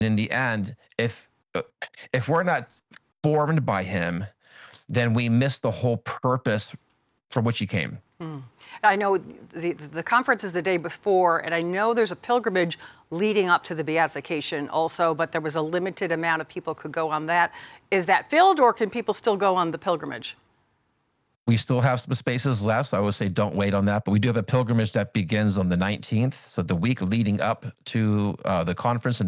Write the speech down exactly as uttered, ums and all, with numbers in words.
In the end, if uh, if we're not formed by him, then we miss the whole purpose for which he came. Mm. I know the the conference is the day before, and I know there's a pilgrimage leading up to the beatification also, but there was a limited amount of people could go on that. Is that filled, or can people still go on the pilgrimage? We still have some spaces left, so I would say don't wait on that. But we do have a pilgrimage that begins on the nineteenth, so the week leading up to uh, the conference in